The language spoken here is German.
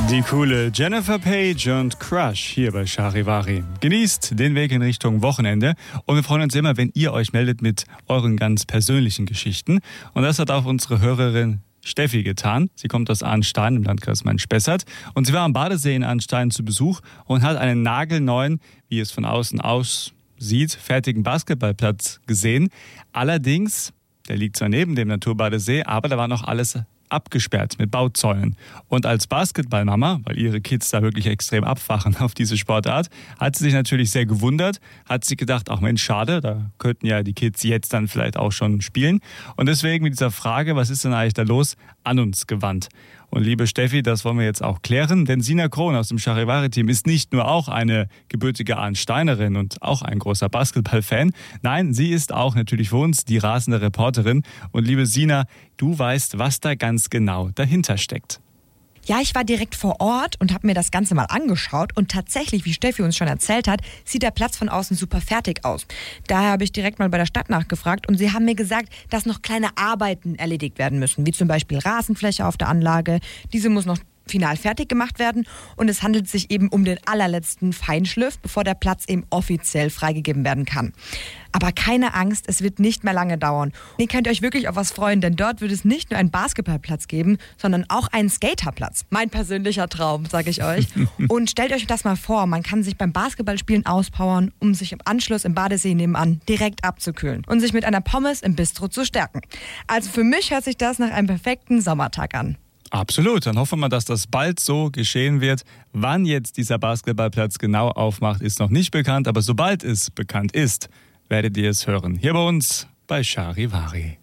Die coole Jennifer Page und Crush hier bei Charivari. Genießt den Weg in Richtung Wochenende und wir freuen uns immer, wenn ihr euch meldet mit euren ganz persönlichen Geschichten. Und das hat auch unsere Hörerin Steffi getan. Sie kommt aus Arnstein im Landkreis Main-Spessart und sie war am Badesee in Arnstein zu Besuch und hat einen nagelneuen, wie es von außen aussieht, fertigen Basketballplatz gesehen. Allerdings, der liegt zwar neben dem Naturbadesee, aber da war noch alles abgesperrt mit Bauzäunen. Und als Basketballmama, weil ihre Kids da wirklich extrem abfachen auf diese Sportart, hat sie sich natürlich sehr gewundert, hat sich gedacht, ach Mensch, schade, da könnten ja die Kids jetzt dann vielleicht auch schon spielen. Und deswegen mit dieser Frage, was ist denn eigentlich da los, an uns gewandt. Und liebe Steffi, das wollen wir jetzt auch klären, denn Sina Krohn aus dem Charivari-Team ist nicht nur auch eine gebürtige Arnsteinerin und auch ein großer Basketballfan. Nein, sie ist auch natürlich für uns die rasende Reporterin. Und liebe Sina, du weißt, was da ganz genau dahinter steckt. Ja, ich war direkt vor Ort und habe mir das Ganze mal angeschaut und tatsächlich, wie Steffi uns schon erzählt hat, sieht der Platz von außen super fertig aus. Daher habe ich direkt mal bei der Stadt nachgefragt und sie haben mir gesagt, dass noch kleine Arbeiten erledigt werden müssen, wie zum Beispiel Rasenfläche auf der Anlage. Diese muss noch final fertig gemacht werden und es handelt sich eben um den allerletzten Feinschliff, bevor der Platz eben offiziell freigegeben werden kann. Aber keine Angst, es wird nicht mehr lange dauern. Ihr könnt euch wirklich auf was freuen, denn dort wird es nicht nur einen Basketballplatz geben, sondern auch einen Skaterplatz. Mein persönlicher Traum, sage ich euch. Und stellt euch das mal vor, man kann sich beim Basketballspielen auspowern, um sich im Anschluss im Badesee nebenan direkt abzukühlen und sich mit einer Pommes im Bistro zu stärken. Also für mich hört sich das nach einem perfekten Sommertag an. Absolut, dann hoffen wir, dass das bald so geschehen wird. Wann jetzt dieser Basketballplatz genau aufmacht, ist noch nicht bekannt, aber sobald es bekannt ist, werdet ihr es hören. Hier bei uns bei Charivari.